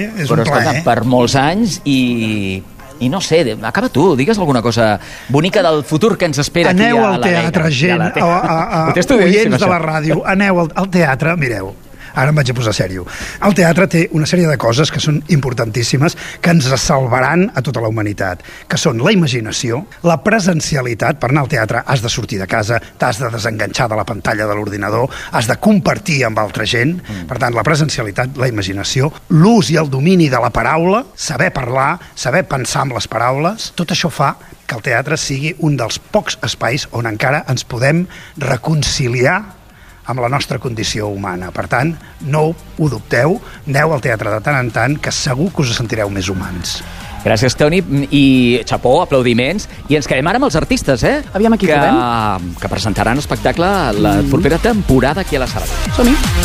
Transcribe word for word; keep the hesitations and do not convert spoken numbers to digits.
és Però, un plaer. escolta, per molts anys i... I no sé, acaba tu, digues alguna cosa bonica del futur que ens espera Aneu aquí a al la teatre, Vega. gent, A la a, a, a, Ho té estudiadíssim, oients de això. la ràdio, aneu al, al teatre, mireu. Ara em vaig a posar sèrio. El teatre té una sèrie de coses que són importantíssimes, que ens salvaran a tota la humanitat, que són la imaginació, la presencialitat. Per anar al teatre has de sortir de casa, t'has de desenganxar de la pantalla de l'ordinador, has de compartir amb altra gent. Mm. Per tant, la presencialitat, la imaginació, l'ús i el domini de la paraula, saber parlar, saber pensar amb les paraules, tot això fa que el teatre sigui un dels pocs espais on encara ens podem reconciliar amb la nostra condició humana. Per tant, no ho dubteu, aneu al teatre de tant en tant, que segur que us sentireu més humans. Gràcies, Toni, i xapó, aplaudiments. I ens quedem ara amb els artistes, eh? Aviam aquí que, trobem. que presentaran espectacle la propera temporada aquí a la sala. Som-hi.